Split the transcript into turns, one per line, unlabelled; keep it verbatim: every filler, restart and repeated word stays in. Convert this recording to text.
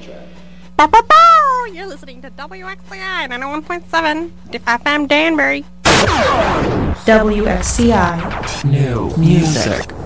track.
Bow, bow, bow! You're listening to W X C I ninety-one point seven, F M Danbury.
W X C I.
New music.